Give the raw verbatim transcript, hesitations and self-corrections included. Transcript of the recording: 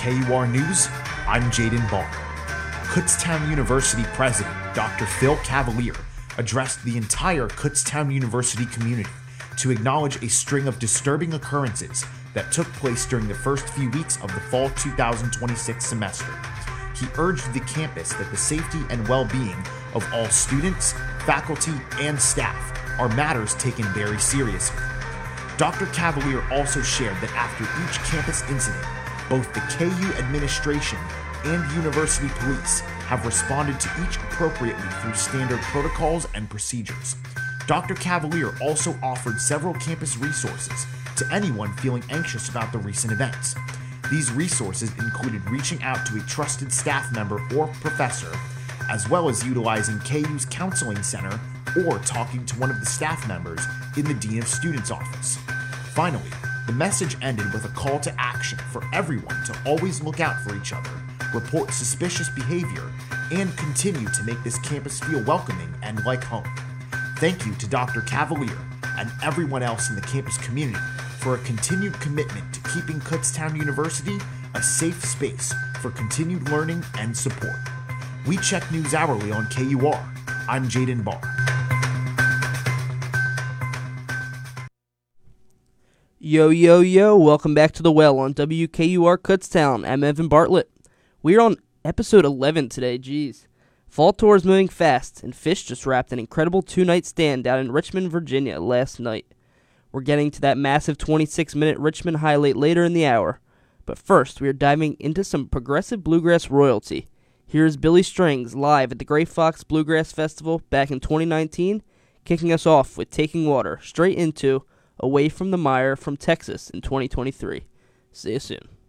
K U R News, I'm Jaden Barr. Kutztown University President Doctor Phil Cavalier addressed the entire Kutztown University community to acknowledge a string of disturbing occurrences that took place during the first few weeks of the fall two thousand twenty-six semester. He urged the campus that the safety and well-being of all students, faculty, and staff are matters taken very seriously. Doctor Cavalier also shared that after each campus incident, both the K U administration and university police have responded to each appropriately through standard protocols and procedures. Doctor Cavalier also offered several campus resources to anyone feeling anxious about the recent events. These resources included reaching out to a trusted staff member or professor, as well as utilizing K U's Counseling Center or talking to one of the staff members in the Dean of Students office. Finally, the message ended with a call to action for everyone to always look out for each other, report suspicious behavior, and continue to make this campus feel welcoming and like home. Thank you to Doctor Cavalier and everyone else in the campus community for a continued commitment to keeping Kutztown University a safe space for continued learning and support. We check news hourly on K U R. I'm Jaden Barr. Yo, yo, yo, welcome back to The Well on W K U R Kutztown. I'm Evan Bartlett. We're on episode eleven today, geez. Fall tour is moving fast, and Fish just wrapped an incredible two-night stand down in Richmond, Virginia last night. We're getting to that massive twenty-six minute Richmond highlight later in the hour. But first, we are diving into some progressive bluegrass royalty. Here's Billy Strings live at the Gray Fox Bluegrass Festival back in twenty nineteen, kicking us off with Taking Water straight into Away from the Mire from Texas in twenty twenty-three. See you soon.